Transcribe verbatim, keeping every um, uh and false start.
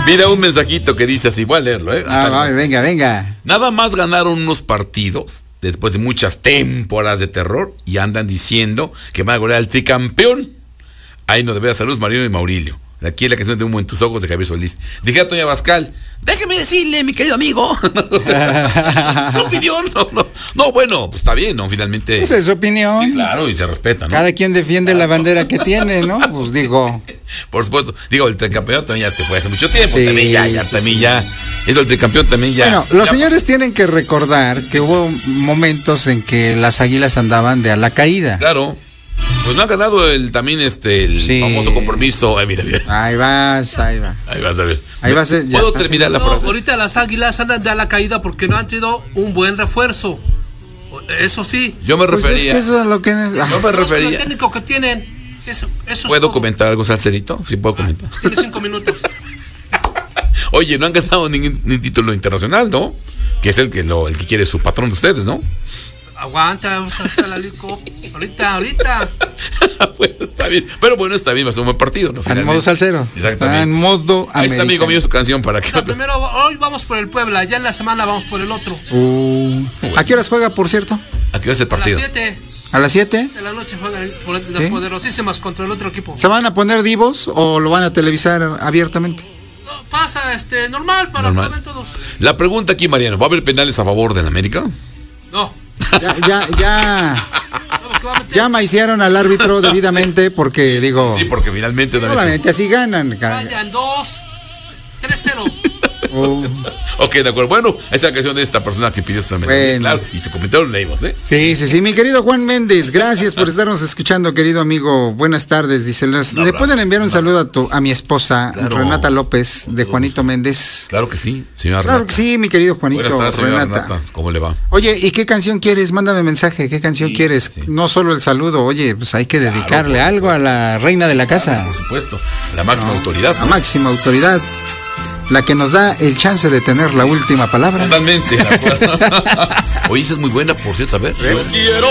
Mira un mensajito que dice así, voy a leerlo, ¿eh? Ah, va, venga, venga. Nada más ganaron unos partidos después de muchas temporadas de terror y andan diciendo que van a golear al tricampeón. Ahí nos debe saludos Mariano y Maurilio. De aquí la canción de Humo en tus ojos de Javier Solís. Dije a Toña Bascal, déjeme decirle, mi querido amigo. Su opinión. No, no, no, bueno, pues está bien, ¿no? Finalmente. Esa es su opinión. Sí, claro, y se respeta, ¿no? Cada quien defiende la bandera que tiene, ¿no? Pues digo. Por supuesto. Digo, el tricampeón también ya te fue hace mucho tiempo. Sí, también ya, ya, sí, también sí. ya. Eso, el tricampeón también ya. Bueno, los ya, señores tienen que recordar que hubo momentos en que las águilas andaban de a la caída. Claro. Pues no ha ganado el también este el Sí. famoso compromiso. Ay, mira, mira. Ahí vas, ahí va. Ahí vas a ver. Ahí vas a- ya ¿Puedo estás terminar la No, frase? ahorita las águilas andan de a la caída porque no han tenido un buen refuerzo. Eso sí. Yo me Pues es refería. que eso es lo que. Yo me Además, con el refería. técnico que tienen. Eso, eso es ¿Puedo todo. comentar algo, Salcerito? Sí, puedo comentar. Tiene cinco minutos. Oye, no han ganado ningún, ningún título internacional, ¿no? Que es el que lo, el que quiere su patrón de ustedes, ¿no? Aguanta, ahorita está la lico. Ahorita, ahorita. Bueno, está bien. Pero bueno, está bien, va a ser un buen partido, ¿no? Está en modo salsero. Exactamente. Está en modo Ahí está, amigo americano. mío, su canción para que. No, primero, hoy vamos por el Puebla. Ya en la semana vamos por el otro. Uh, ¿A qué horas juega, por cierto? ¿A qué hora es el A las partido? siete ¿A las siete? de la noche juegan el- por las ¿Sí? poderosísimas contra el otro equipo. ¿Se van a poner divos o lo van a televisar abiertamente? No, pasa este normal para Normal. que lo ven todos. La pregunta aquí, Mariano, ¿va a haber penales a favor del América? No. Ya, ya, ya. No, porque va a meter- Ya maiciaron al árbitro debidamente porque, digo, Sí, porque finalmente no solamente así ganan. cara. Vayan dos, tres cero. Uh, Ok, de acuerdo. Bueno, esa es la canción de esta persona que pidió esta melodía, Bueno. claro, y su comentario lo leímos, ¿eh? sí, sí, sí. Mi querido Juan Méndez, gracias por estarnos escuchando, querido amigo. Buenas tardes. Dice, les- Un ¿le abrazo. pueden enviar un saludo a tu a mi esposa, Claro. Renata López, de Juanito Méndez? Claro que sí, señora Claro Renata. que sí, mi querido Juanito. Buenas tardes, señora Renata. Renata. ¿Cómo le va? Oye, ¿y qué canción quieres? Mándame mensaje, ¿qué canción Sí, quieres? sí. No solo el saludo, oye, pues hay que dedicarle por algo a supuesto. la reina de la casa. Por supuesto, la máxima No, autoridad. La ¿no? máxima autoridad, la que nos da el chance de tener la última palabra. Totalmente, de acuerdo. Oye, esa es muy buena, por cierto, a ver.